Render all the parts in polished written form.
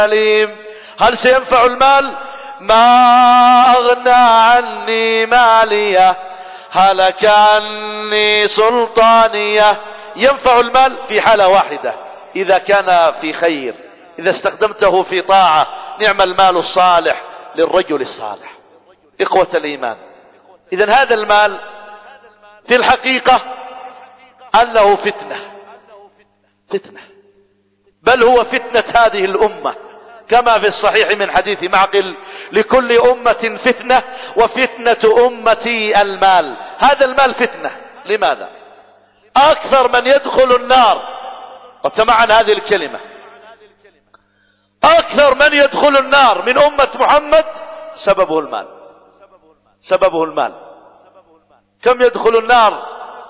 هل سينفع المال؟ ما أغنى عني مالية هلك عني سلطانية. ينفع المال في حالة واحدة، إذا كان في خير، إذا استخدمته في طاعة. نعم المال الصالح للرجل الصالح. إخوة الإيمان، إذن هذا المال في الحقيقة أنه فتنة، بل هو فتنة هذه الأمة، كما في الصحيح من حديث معقل: لكل أمة فتنة وفتنة أمتي المال. هذا المال فتنة. لماذا؟ أكثر من يدخل النار، وتمعن هذه الكلمة، أكثر من يدخل النار من أمة محمد سببه المال. سببه المال. كم يدخل النار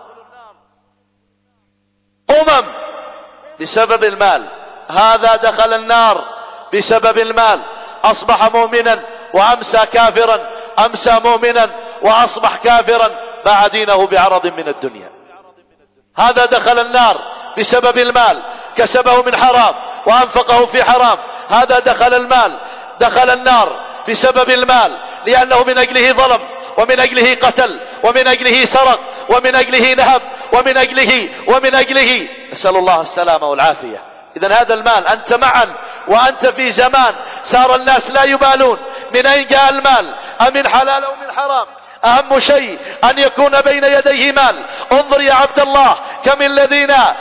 بسبب المال. هذا دخل النار بسبب المال، أصبح مؤمنا وأمسى كافرا، أمسى مؤمنا وأصبح كافرا، باع دينه بعرض من الدنيا. هذا دخل النار بسبب المال، كسبه من حرام وأنفقه في حرام. هذا دخل النار بسبب المال، لأنه من أجله ظلم، ومن أجله قتل، ومن أجله سرق، ومن أجله نهب، ومن أجله نسأل الله السلامة والعافية. إذن هذا المال، أنت معا وأنت في زمان صار الناس لا يبالون من أين جاء المال، أمن حلال أو من حرام. أهم شيء أن يكون بين يديه مال. انظر يا عبد الله كم الذين